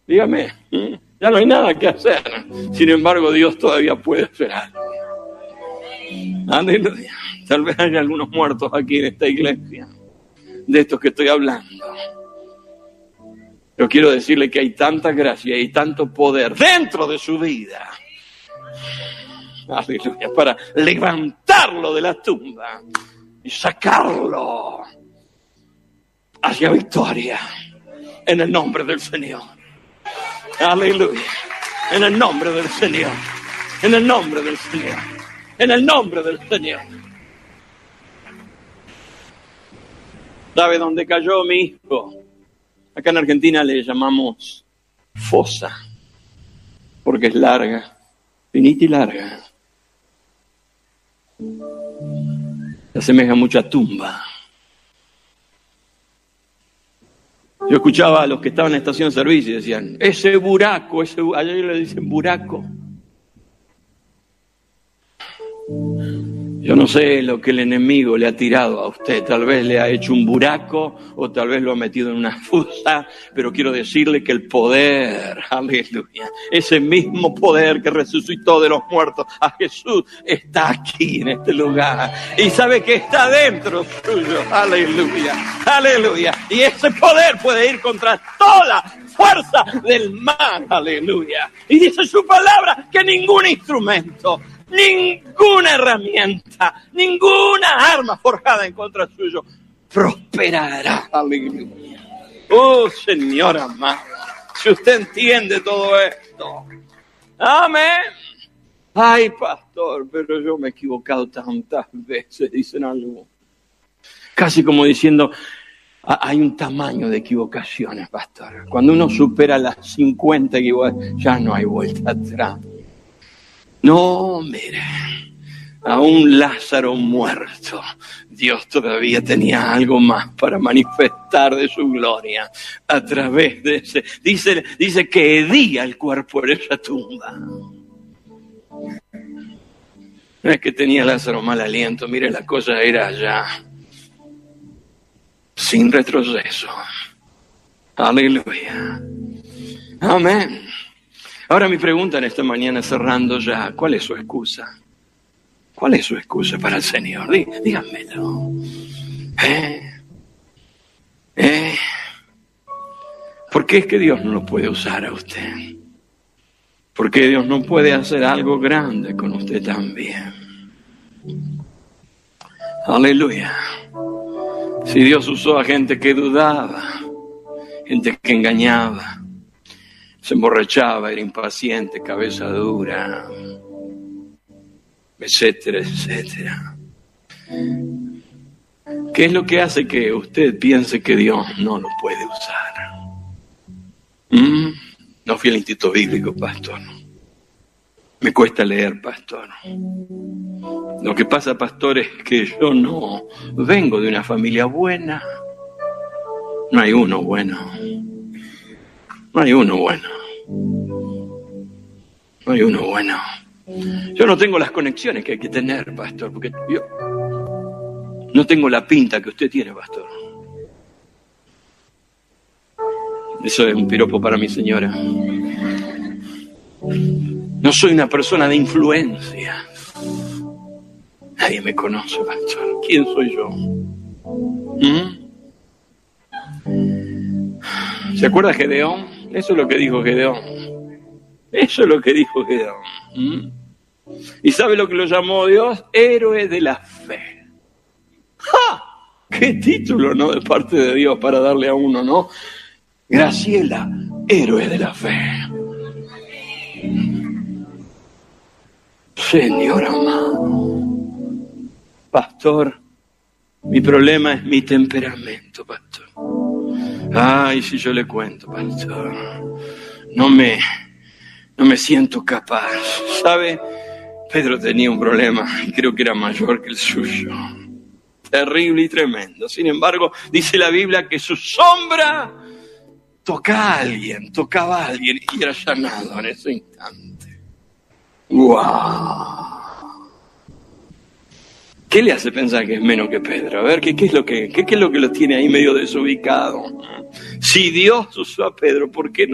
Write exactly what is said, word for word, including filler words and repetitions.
Dígame, ya no hay nada que hacer. Sin embargo, Dios todavía puede hacer algo. Aleluya. Tal vez haya algunos muertos aquí en esta iglesia, de estos que estoy hablando. Yo quiero decirle que hay tanta gracia y tanto poder dentro de su vida. Aleluya. Para levantarlo de la tumba y sacarlo hacia victoria. En el nombre del Señor. Aleluya. En el nombre del Señor. En el nombre del Señor. En el nombre del Señor. ¿Sabe dónde cayó mi hijo? Acá en Argentina le llamamos fosa, porque es larga, finita y larga. Se asemeja mucho a tumba. Yo escuchaba a los que estaban en estación de servicio y decían, ese buraco, ese, allá le dicen buraco. Yo no sé lo que el enemigo le ha tirado a usted, tal vez le ha hecho un buraco o tal vez lo ha metido en una fosa, pero quiero decirle que el poder, aleluya, ese mismo poder que resucitó de los muertos a Jesús está aquí en este lugar y sabe que está dentro suyo, aleluya, aleluya, y ese poder puede ir contra toda fuerza del mal, aleluya, y dice su palabra que ningún instrumento, ninguna herramienta, ninguna arma forjada en contra suyo prosperará. Aleluya. Oh, Señor amado, si usted entiende todo esto. Amén. Ay, pastor, pero yo me he equivocado tantas veces, dicen algunos. Casi como diciendo, hay un tamaño de equivocaciones, pastor. Cuando uno supera las cincuenta, ya no hay vuelta atrás. No, mire, a un Lázaro muerto, Dios todavía tenía algo más para manifestar de su gloria a través de ese. Dice, dice que hedía el cuerpo en esa tumba. No es que tenía Lázaro mal aliento, mire, la cosa era allá, sin retroceso. Aleluya. Amén. Ahora mi pregunta en esta mañana, cerrando ya, ¿cuál es su excusa? ¿Cuál es su excusa para el Señor? Dí, díganmelo. ¿Eh? ¿Eh? ¿Por qué es que Dios no lo puede usar a usted? ¿Por qué Dios no puede hacer algo grande con usted también? Aleluya. Si Dios usó a gente que dudaba, gente que engañaba, se emborrachaba, era impaciente, cabeza dura, etcétera, etcétera. ¿Qué es lo que hace que usted piense que Dios no lo puede usar? ¿Mm? No fui al instituto bíblico, pastor. Me cuesta leer, pastor. Lo que pasa, pastor, es que yo no vengo de una familia buena. No hay uno bueno. No hay uno bueno. No hay uno bueno. Yo no tengo las conexiones que hay que tener, pastor, porque yo no tengo la pinta que usted tiene, pastor. Eso es un piropo para mi señora. No soy una persona de influencia. Nadie me conoce, pastor. ¿Quién soy yo? ¿Mm? ¿Se acuerda Gedeón? Eso es lo que dijo Gedeón. Eso es lo que dijo Gedeón. ¿Mm? ¿Y sabe lo que lo llamó Dios? Héroe de la fe. ¡Ja! ¡Qué título, no! De parte de Dios para darle a uno, ¿no? Graciela, héroe de la fe. Señor amado. Pastor, mi problema es mi temperamento, pastor. Ay, si yo le cuento, pastor, no me, no me siento capaz. ¿Sabe? Pedro tenía un problema y creo que era mayor que el suyo. Terrible y tremendo. Sin embargo, dice la Biblia que su sombra toca a alguien, tocaba a alguien y era sanado en ese instante. ¡Wow! ¿Qué le hace pensar que es menos que Pedro? A ver, ¿qué, qué, es, lo que, qué, qué es lo que lo tiene ahí medio desubicado? Si Dios usó a Pedro, ¿por qué no?